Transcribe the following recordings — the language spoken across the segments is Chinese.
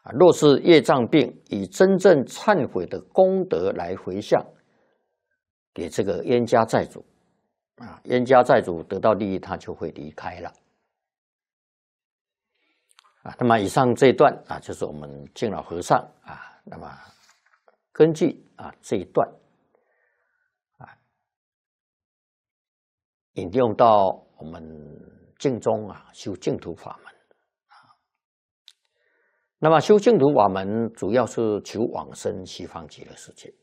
若是业障病，以真正忏悔的功德来回向给这个冤家债主，冤家债主得到利益，他就会离开了。那么以上这一段就是我们敬老和尚那么根据这一段引用到我们净宗修净土法门那么修净土法门主要是求往生西方极乐世界。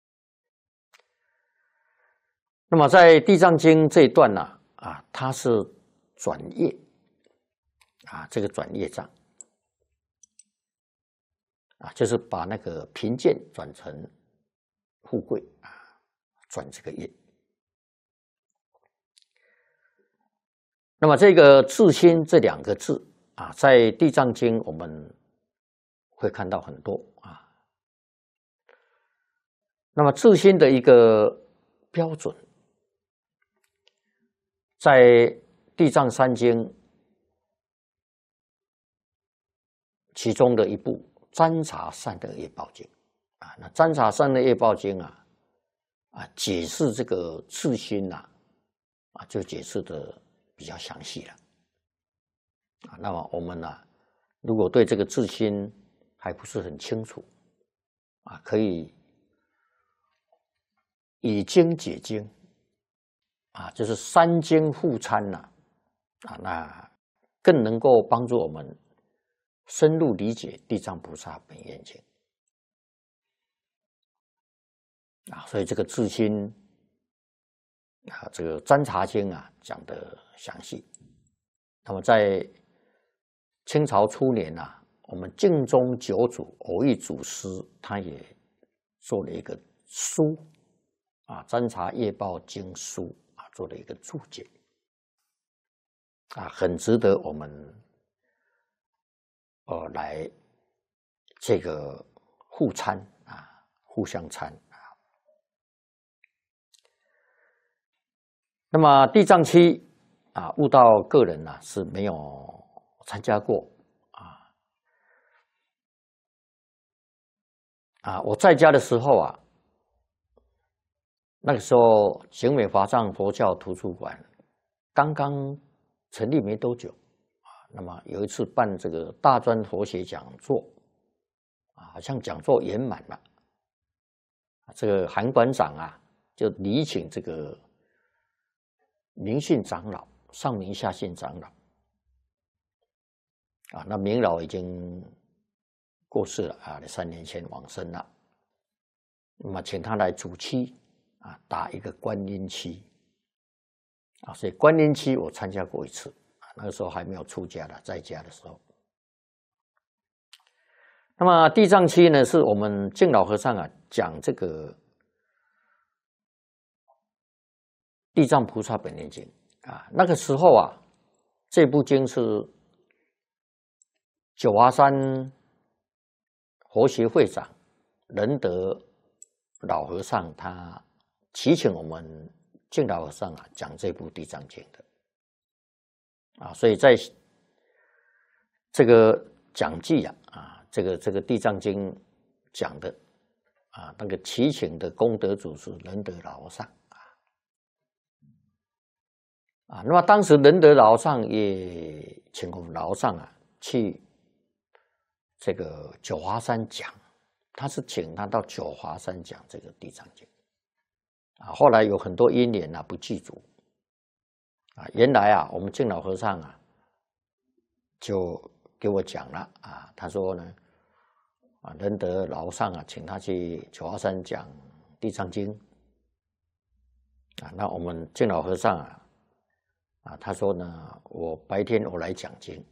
那么在《地藏经》这一段它是转业这个转业障就是把那个贫贱转成富贵转这个业。那么这个自心这两个字在《地藏经》我们会看到很多那么自心的一个标准，在《地藏三经》其中的一部《占察善的业报经》那《占察善的业报经》解释这个自心就解释的比较详细了那么我们如果对这个自心还不是很清楚可以以经解经就是三经互参那更能够帮助我们深入理解地藏菩萨本愿经所以这个自心这个占察经讲得详细。那么在清朝初年我们净宗九祖偶益祖师他也做了一个书占察业报经书做了一个注解很值得我们来这个互参互相参那么地藏期悟道个人是没有参加过我在家的时候那个时候景美华藏佛教图书馆刚刚成立没多久那么有一次办这个大专佛学讲座好像讲座圆满了这个韩馆长就礼请这个明信长老上明下信长老那明老已经过世了3年前往生了，那么请他来主期打一个观音期所以观音期我参加过一次那个时候还没有出家的，在家的时候。那么地藏期呢，是我们净老和尚讲这个地藏菩萨本愿经那个时候这部经是九华山佛学会长仁德老和尚他祈请我们净老和尚讲这部地藏经的所以在这个讲记这个地藏经讲的那个祈请的功德主是仁德老和尚那么当时仁德老和尚也请我们老和尚去这个九华山讲，他是请他到九华山讲这个地藏经后来有很多因缘不具足原来我们净老和尚就给我讲了他说呢仁德老和尚请他去九华山讲地藏经那我们净老和尚他说呢我白天我来讲经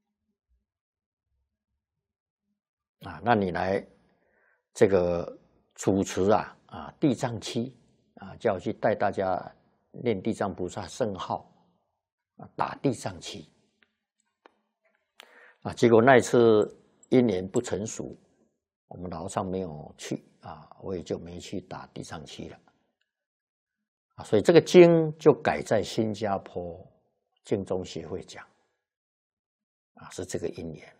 那你来这个主持地藏期叫我去带大家念地藏菩萨圣号打地藏期结果那一次因缘不成熟，我们老和尚没有去我也就没去打地藏期了所以这个经就改在新加坡净宗协会讲是这个因缘